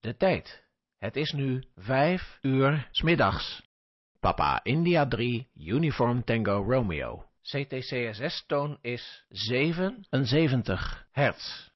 De tijd. Het is nu 5 uur 's middags. Papa India 3, Uniform Tango Romeo. CTCSS-toon is 77 hertz.